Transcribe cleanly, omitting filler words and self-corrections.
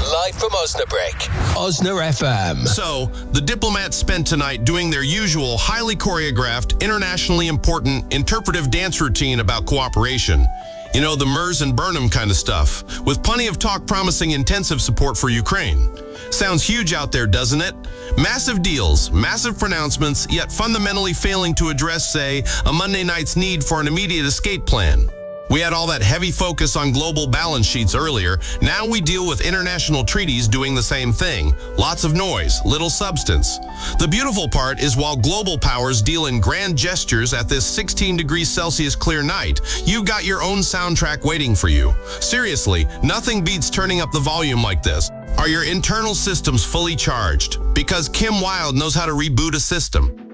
Live from Osnabrück. Osna FM. So, the diplomats spent tonight doing their usual highly choreographed, internationally important, interpretive dance routine about cooperation. You know, the Mers and Burnham kind of stuff, with plenty of talk promising intensive support for Ukraine. Sounds huge out there, doesn't it? Massive deals, massive pronouncements, yet fundamentally failing to address, say, a Monday night's need for an immediate escape plan. We had all that heavy focus on global balance sheets earlier. Now we deal with international treaties doing the same thing. Lots of noise, little substance. The beautiful part is while global powers deal in grand gestures at this 16 degrees Celsius clear night, you've got your own soundtrack waiting for you. Seriously, nothing beats turning up the volume like this. Are your internal systems fully charged? Because Kim Wilde knows how to reboot a system.